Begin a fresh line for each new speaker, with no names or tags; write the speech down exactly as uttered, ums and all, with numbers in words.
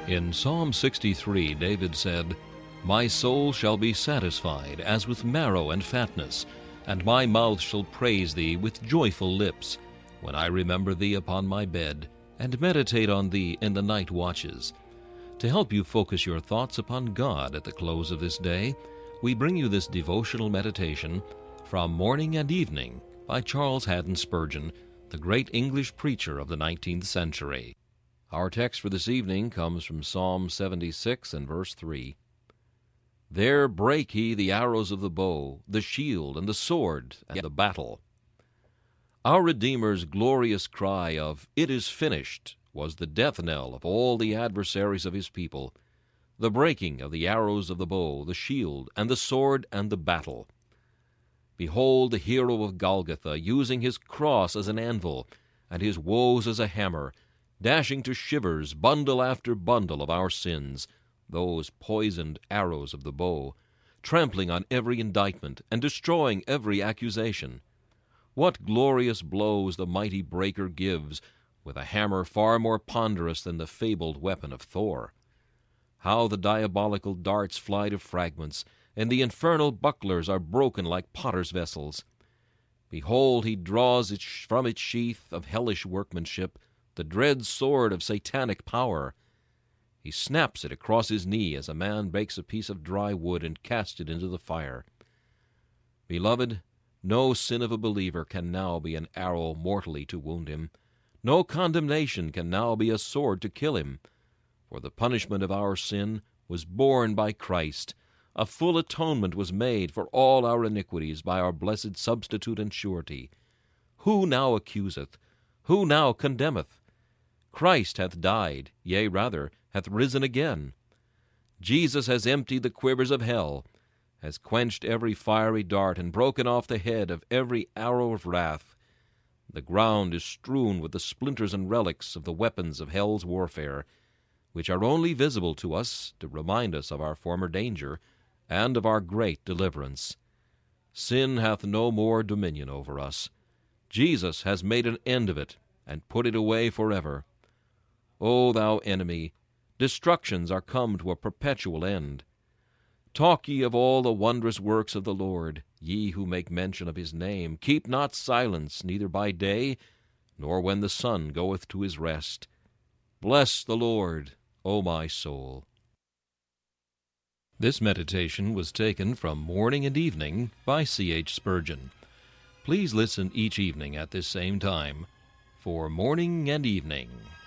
In Psalm sixty-three, David said, "My soul shall be satisfied as with marrow and fatness, and my mouth shall praise thee with joyful lips, when I remember thee upon my bed, and meditate on thee in the night watches." To help you focus your thoughts upon God at the close of this day, we bring you this devotional meditation from Morning and Evening by Charles Haddon Spurgeon, the great English preacher of the nineteenth century. Our text for this evening comes from Psalm seventy-six and verse three. "There brake he the arrows of the bow, the shield, and the sword, and the battle." Our Redeemer's glorious cry of "It is finished" was the death knell of all the adversaries of his people, the breaking of the arrows of the bow, the shield, and the sword, and the battle. Behold the hero of Golgotha, using his cross as an anvil, and his woes as a hammer, dashing to shivers bundle after bundle of our sins, those poisoned arrows of the bow, trampling on every indictment and destroying every accusation. What glorious blows the mighty breaker gives, with a hammer far more ponderous than the fabled weapon of Thor! How the diabolical darts fly to fragments, and the infernal bucklers are broken like potter's vessels. Behold, he draws it from its sheath of hellish workmanship the dread sword of satanic power. He snaps it across his knee as a man breaks a piece of dry wood and casts it into the fire. Beloved, no sin of a believer can now be an arrow mortally to wound him. No condemnation can now be a sword to kill him. For the punishment of our sin was borne by Christ. A full atonement was made for all our iniquities by our blessed substitute and surety. Who now accuseth? Who now condemneth? Christ hath died, yea, rather, hath risen again. Jesus has emptied the quivers of hell, has quenched every fiery dart, and broken off the head of every arrow of wrath. The ground is strewn with the splinters and relics of the weapons of hell's warfare, which are only visible to us to remind us of our former danger and of our great deliverance. Sin hath no more dominion over us. Jesus has made an end of it, and put it away forever. O thou enemy, destructions are come to a perpetual end. Talk ye of all the wondrous works of the Lord, ye who make mention of his name. Keep not silence, neither by day, nor when the sun goeth to his rest. Bless the Lord, O my soul. This meditation was taken from Morning and Evening by C H Spurgeon. Please listen each evening at this same time for Morning and Evening.